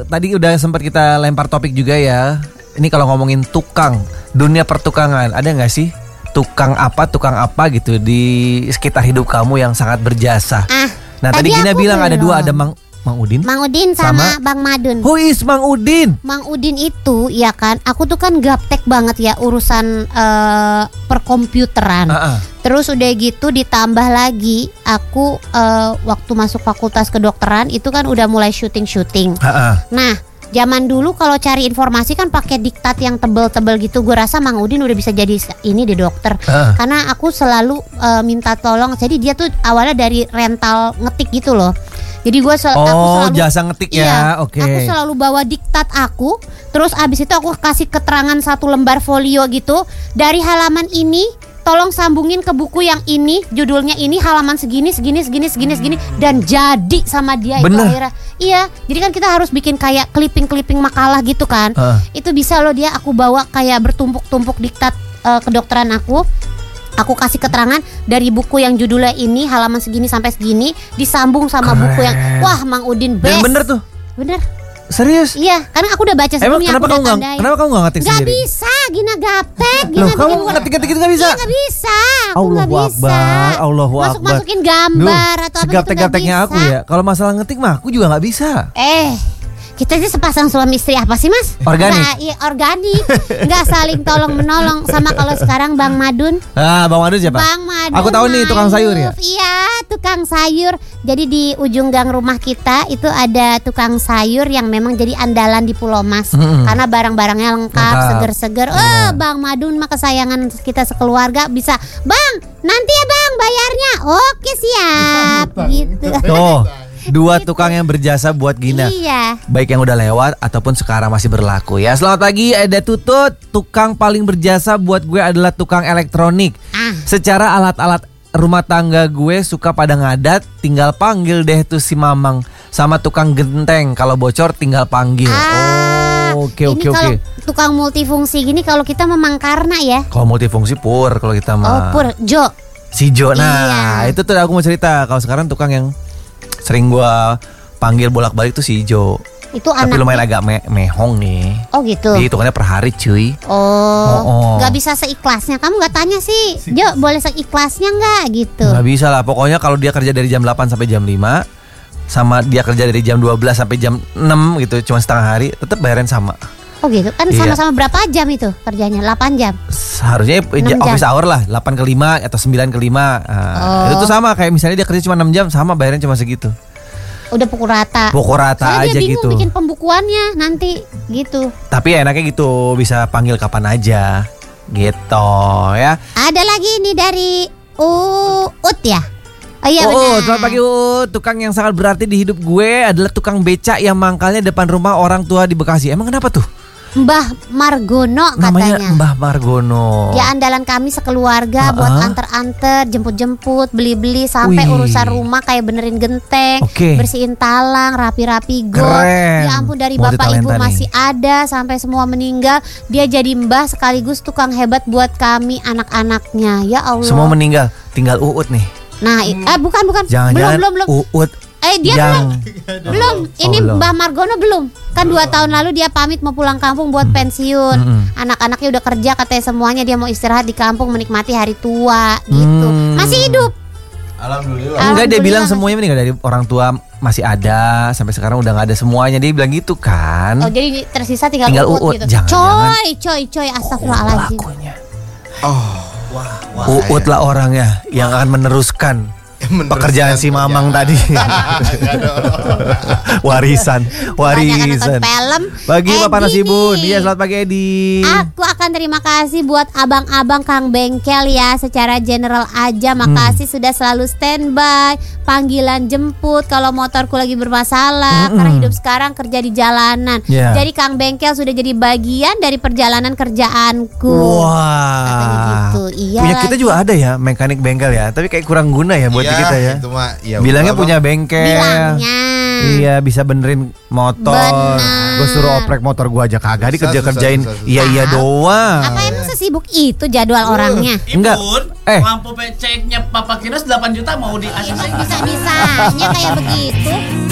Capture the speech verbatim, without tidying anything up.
tadi udah sempat kita lempar topik juga ya. Ini kalau ngomongin tukang, dunia pertukangan, ada nggak sih tukang apa, tukang apa gitu di sekitar hidup kamu yang sangat berjasa? Ah, nah tadi, tadi Gina bilang belum. Ada dua, ada Mang Mang Udin, Mang Udin sama, sama Bang Madun. Who is Mang Udin? Mang Udin itu ya kan, aku tuh kan gaptek banget ya urusan uh, perkomputeran. Uh-uh. Terus udah gitu ditambah lagi aku uh, waktu masuk fakultas kedokteran itu kan udah mulai syuting-syuting. Uh-uh. Nah, zaman dulu kalau cari informasi kan pakai diktat yang tebel-tebel gitu. Gue rasa Mang Udin udah bisa jadi ini di dokter. Uh. Karena aku selalu uh, minta tolong. Jadi dia tuh awalnya dari rental ngetik gitu loh. Jadi gue sel- oh, aku selalu jasa ngetik ya, iya, oke. Okay. Aku selalu bawa diktat aku. Terus abis itu aku kasih keterangan satu lembar folio gitu. Dari halaman ini tolong sambungin ke buku yang ini, judulnya ini, halaman segini, segini, segini, segini, segini, dan jadi sama dia. Bener. Itu akhirnya. Iya, jadi kan kita harus bikin kayak clipping-clipping makalah gitu kan. Uh. Itu bisa loh dia aku bawa kayak bertumpuk-tumpuk diktat uh, kedokteran aku. Aku kasih keterangan dari buku yang judulnya ini, halaman segini sampai segini, disambung sama Keren. buku yang wah Mang Udin best. Yang bener tuh. Bener. Serius? Iya, karena aku udah baca sebelumnya. Emang kenapa kamu nggak? Kenapa kamu nggak ngetik gak sendiri? Gak bisa, Gina gaptek. Gina Loh, kamu ngetik-ngetik itu nggak bisa? Iya, nggak bisa. Aku nggak bisa. Akbar, Allahu Akbar. Masuk-masukin gambar Duh, atau apa gitu segaptek-gapteknya aku ya. Kalau masalah ngetik mah aku juga nggak bisa. Eh. Kita sih sepasang suami istri apa sih mas? Organik. Nggak, iya, organik. Nggak saling tolong menolong. Sama kalau sekarang Bang Madun. Ah, Bang Madun siapa? Bang Madun. Aku tahu nih tukang sayur ya. Iya, tukang sayur. Jadi di ujung gang rumah kita itu ada tukang sayur yang memang jadi andalan di Pulau Mas. Mm-hmm. Karena barang-barangnya lengkap, lengkap. seger-seger. Oh, yeah. Bang Madun mah kesayangan kita sekeluarga bisa. Bang, nanti ya Bang bayarnya. Oke siap. Gitu. Tuh. Dua tukang yang berjasa buat Gina. Iya. Baik yang udah lewat ataupun sekarang masih berlaku ya. Selamat pagi, ada Tutut. Tukang paling berjasa buat gue adalah tukang elektronik. ah. Secara alat-alat rumah tangga gue suka pada ngadat. Tinggal panggil deh tuh si Mamang. Sama tukang genteng, kalau bocor tinggal panggil. ah, Oh oke oke oke. Tukang multifungsi gini kalau kita memang karena ya. Kalau multifungsi Pur, kalau kita mah. Oh Pur, Jo. Si Jo, nah iya. Itu tuh aku mau cerita. Kalau sekarang tukang yang sering gua panggil bolak-balik tuh si Jo. Itu Tapi anaknya. lumayan agak me- mehong nih. Oh gitu. Hitungannya per hari cuy. Oh, oh, oh. Gak bisa seikhlasnya. Kamu gak tanya sih Jo boleh seikhlasnya gak gitu? Gak bisa lah. Pokoknya kalau dia kerja dari jam delapan sampai jam lima, sama dia kerja dari jam dua belas sampai jam enam gitu, cuma setengah hari, tetap bayaran sama. Oh gitu. Kan iya. Sama-sama berapa jam itu kerjanya? delapan jam? Seharusnya office hour lah, delapan ke lima atau sembilan ke lima. Nah, oh. Itu tuh sama kayak misalnya dia kerja cuma enam jam, sama bayarannya cuma segitu. Udah pukul rata. Pukul rata Soalnya aja dia bingung gitu. Bikin pembukuannya nanti gitu. Tapi enaknya gitu, bisa panggil kapan aja. Gitu ya. Ada lagi nih dari Uut ya. Oh iya oh, benar. Selamat pagi Uut. Tukang yang sangat berarti di hidup gue adalah tukang becak yang mangkalnya depan rumah orang tua di Bekasi. Emang kenapa tuh? Mbah Margono katanya. Namanya Mbah Margono. Ya andalan kami sekeluarga uh-uh. buat anter-anter, jemput-jemput, beli-beli sampai Wih. urusan rumah kayak benerin genteng, okay. bersihin talang, rapi-rapi got. Ya ampun dari Multi bapak ibu nih. Masih ada sampai semua meninggal. Dia jadi mbah sekaligus tukang hebat buat kami anak-anaknya. Ya Allah. Semua meninggal, tinggal Uut nih. Nah, hmm. eh bukan bukan. Jangan-jangan belum belum belum. Uut. Eh dia yang... belum belum ini oh, Mbah Margono belum kan dua tahun lalu dia pamit mau pulang kampung buat hmm. pensiun hmm. anak-anaknya udah kerja katanya semuanya dia mau istirahat di kampung menikmati hari tua gitu hmm. masih hidup Alhamdulillah. Enggak dia bilang semuanya meninggal dari orang tua masih ada sampai sekarang udah nggak ada semuanya dia bilang gitu kan. Oh jadi tersisa tinggal, tinggal Uut, Uut gitu. Jangan, coy coy coy astagfirullahaladzim. Oh wah, wah Uut lah orangnya yang akan meneruskan pekerjaan si Mamang tadi. Warisan, warisan. Pagi Bapak Nasibun. Iya, selamat pagi Edi. Aku akan terima kasih buat abang-abang Kang Bengkel ya, secara general aja makasih hmm. sudah selalu standby, panggilan jemput kalau motorku lagi bermasalah hmm. karena hidup sekarang kerja di jalanan. Yeah. Jadi Kang Bengkel sudah jadi bagian dari perjalanan kerjaanku. Wah. Katanya gitu. Iya. Punya kita juga ada ya mekanik bengkel ya, tapi kayak kurang guna ya buat kita ya. Itu mah, ya bilangnya punya bengkel. Bilangnya. Iya bisa benerin motor. Gue suruh oprek motor gue aja kagak dikerja-kerjain. Iya iya doang. Apa emang sesibuk itu jadwal uh, orangnya? Enggak. Eh. Lampu peceknya Papa Kinos delapan juta mau di A C C. Bisa-bisanya kayak begitu.